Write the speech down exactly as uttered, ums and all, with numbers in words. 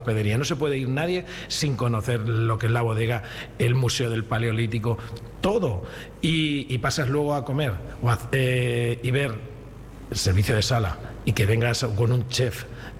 Hospedería. No se puede ir nadie sin conocer lo que es la bodega, el Museo del Paleolítico, todo. Y, y pasas luego a comer o a, eh, y ver el servicio de sala y que vengas con un chef